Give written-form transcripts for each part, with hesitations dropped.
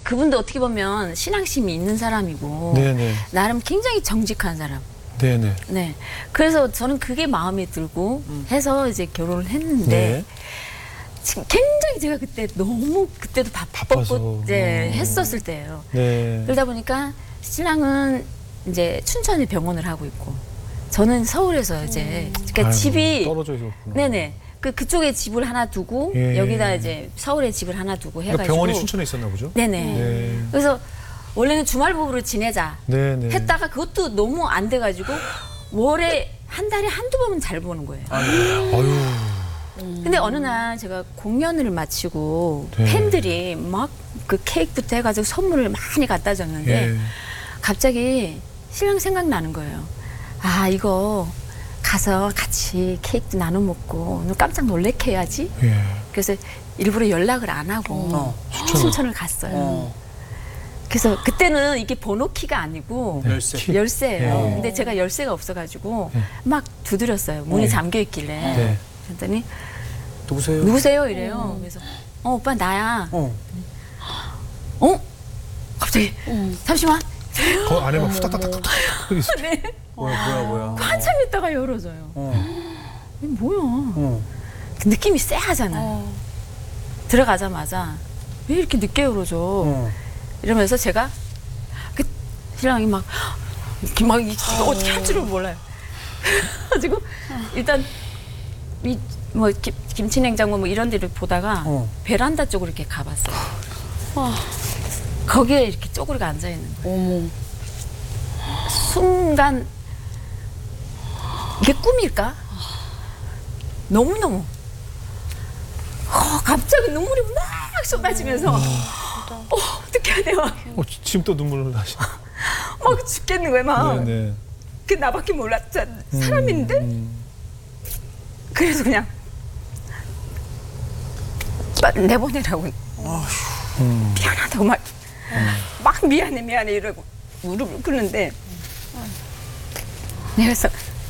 그분도 어떻게 보면 신앙심이 있는 사람이고 네네. 나름 굉장히 정직한 사람. 네네. 네. 그래서 저는 그게 마음에 들고 해서 이제 결혼을 했는데 네. 지금 굉장히 제가 그때 너무 그때도 바빠서. 바빴고 이제 했었을 때예요. 네. 그러다 보니까 신랑은 이제 춘천에 병원을 하고 있고 저는 서울에서 이제 그러니까 아이고, 집이 떨어져 있었구나. 네네 그쪽에 집을 하나 두고 예. 여기다 이제 서울에 집을 하나 두고 해가지고 그러니까 병원이 춘천에 있었나 보죠? 네네. 네. 그래서 원래는 주말 부부로 지내자 네네. 했다가 그것도 너무 안 돼가지고 월에 한 달에 한두 번은 잘 보는 거예요. 아유. 근데 어느 날 제가 공연을 마치고 네. 팬들이 막 그 케이크부터 해가지고 선물을 많이 갖다 줬는데 예. 갑자기 신랑 생각나는 거예요. 아 이거 가서 같이 케이크도 나눠 먹고 오늘 깜짝 놀래게 해야지. 예. 그래서 일부러 연락을 안 하고 춘천을 갔어요. 그래서 그때는 이게 번호키가 아니고 열쇠. 열쇠예요. 네. 근데 제가 열쇠가 없어가지고 막 두드렸어요. 문이 잠겨 있길래. 네. 그랬더니 누구세요? 누구세요? 이래요. 그래서 오빠 나야. 갑자기 잠시만. 그 안에 막 후딱딱딱 있어. 네. 뭐야. 한참 있다가 열어줘요. 이게 뭐야? 그 느낌이 쎄하잖아요. 들어가자마자 왜 이렇게 늦게 열어줘? 이러면서 제가 그 신랑이 막 이렇게 막 어떻게 할 줄을 몰라요. 그래가지고 일단 이 뭐 김치 냉장고 뭐 이런 데를 보다가 베란다 쪽으로 이렇게 가봤어요. 거기에 이렇게 쪼그리고 앉아 있는 거예요. 순간 이게 꿈일까? 너무너무 갑자기 눈물이 막 쏟아지면서 어떻게 해야 돼요? 지금 또 눈물을 나시네. 막 죽겠는 거예요, 막. 네네. 그 나밖에 몰랐잖아. 사람인데? 그래서 그냥 빨리 내보내라고. 미안하다고 막 미안해 이러고 무릎을 꿇는데 그래서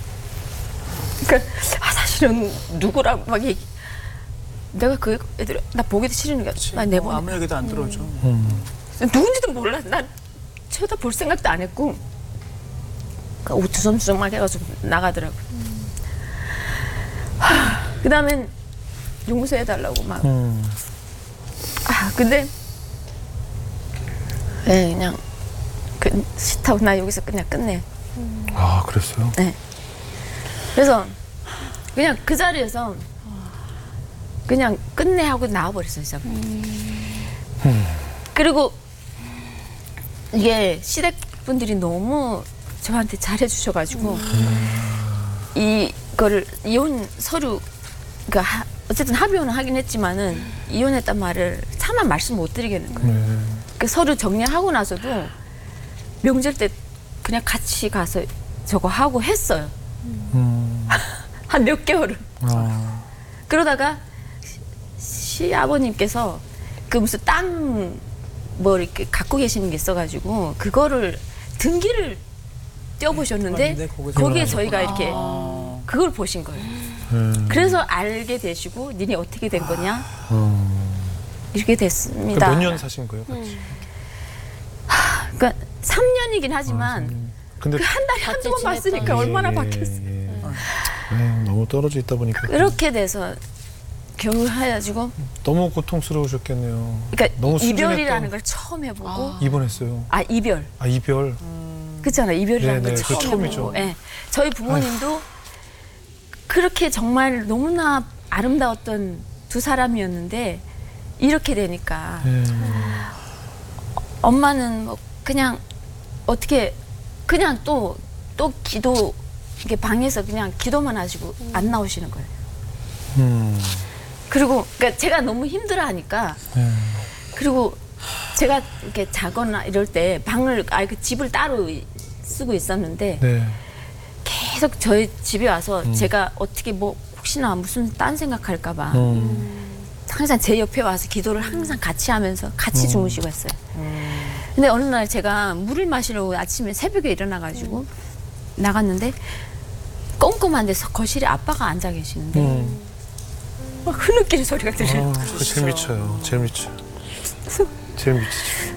사실은 누구라고 막 얘기. 내가 그 애들 나 보기도 싫으니까 나 내보내. 아무 얘기도 안 들어줘. 누군지도 몰라. 난 쳐다볼 생각도 안 했고 옷 주섬주섬 막 해가지고 나가더라고. 그 다음엔 용서해달라고 막. 근데 네, 그냥 싫다고 나 여기서 그냥 끝내. 아, 그랬어요? 네. 그래서 그냥 그 자리에서 그냥 끝내 하고 나와버렸어요, 진짜. 그리고 이게 시댁분들이 너무 저한테 잘해주셔가지고 이거를 이혼 서류 그러니까 어쨌든 합의혼을 하긴 했지만은 이혼했단 말을 차마 말씀 못 드리겠는 거예요. 그 서류 정리하고 나서도 명절 때 그냥 같이 가서 저거 하고 했어요. 한 몇 개월을. 그러다가 시아버님께서 그 무슨 땅 뭐 이렇게 갖고 계시는 게 있어가지고 그거를 등기를 떼어보셨는데 거기에 저희가 이렇게 그걸 보신 거예요. 그래서 알게 되시고 니네 어떻게 된 거냐 이렇게 됐습니다. 몇 년 사신 거예요, 같이? 그러니까 3년이긴 하지만 근데 그 한 달에 한두 번 봤으니까 얼마나 바뀌었어. 너무 떨어져 있다 보니까 그렇게 돼서 결혼해가지고 너무 고통스러우셨겠네요. 그러니까 너무 이별이라는 걸 처음 해보고 입원했어요. 이별 이별. 그렇잖아. 이별이라는 걸 네네, 그 처음 처음이죠. 해보고 저희 부모님도 그렇게 정말 너무나 아름다웠던 두 사람이었는데 이렇게 되니까 엄마는 뭐 그냥 어떻게 그냥 또 기도 이게 방에서 그냥 기도만 하시고 안 나오시는 거예요. 그리고 그러니까 제가 너무 힘들어하니까 그리고 제가 이렇게 자거나 이럴 때 방을 그 집을 따로 쓰고 있었는데 네. 계속 저희 집에 와서 제가 어떻게 뭐 혹시나 무슨 딴 생각할까봐 항상 제 옆에 와서 기도를 항상 같이 하면서 같이 주무시고 했어요. 근데 어느 날 제가 물을 마시러 아침에 새벽에 일어나가지고 나갔는데 꼼꼼한 데서 거실에 아빠가 앉아 계시는데 막 흐느끼는 소리가 들려요. 그거 제일 미쳐요. 제일 미쳐. 제일 미치죠.